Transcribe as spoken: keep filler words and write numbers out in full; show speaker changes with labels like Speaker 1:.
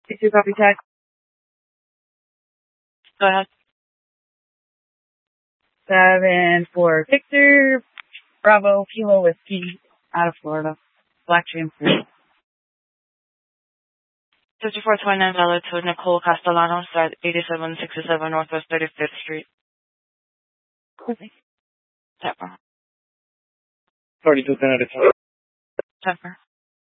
Speaker 1: Six two copy tag.
Speaker 2: Go ahead.
Speaker 1: Seven four Victor, Bravo Kilo Whiskey, out of Florida. Black Dream Fruit.
Speaker 2: fifty-four twenty-nine Valor to Nicole Castellano, site eighty-seven sixty-seven Northwest thirty-fifth Street.
Speaker 1: Okay.
Speaker 2: Temper.
Speaker 3: thirty-two ten at a time.
Speaker 2: Temper.